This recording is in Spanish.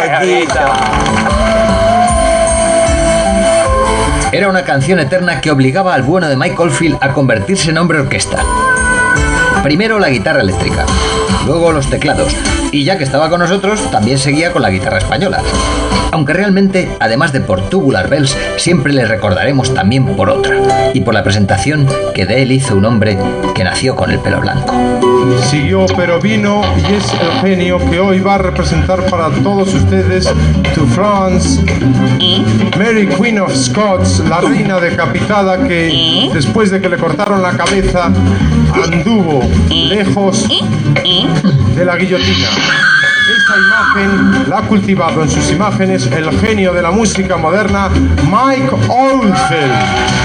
Era una canción eterna que obligaba al bueno de Mike Oldfield a convertirse en hombre orquesta. Primero la guitarra eléctrica, luego los teclados, y ya que estaba con nosotros, también seguía con la guitarra española. Aunque realmente, además de por Tubular Bells, siempre le recordaremos también por otra, y por la presentación que de él hizo un hombre que nació con el pelo blanco. Siguió pero vino y es el genio que hoy va a representar para todos ustedes To France, Mary Queen of Scots, la reina decapitada que después de que le cortaron la cabeza anduvo lejos de la guillotina. Esta imagen la ha cultivado en sus imágenes el genio de la música moderna, Mike Oldfield.